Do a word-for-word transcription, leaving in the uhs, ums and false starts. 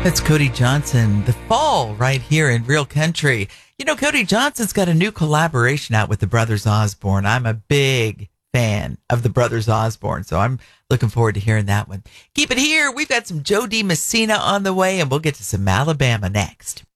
That's Cody Johnson, The Fall, right here in Real Country. You know, Cody Johnson's got a new collaboration out with the Brothers Osborne. I'm a big fan of the Brothers Osborne, so I'm looking forward to hearing that one. Keep it here. We've got some Joe D. Messina on the way, and we'll get to some Alabama next.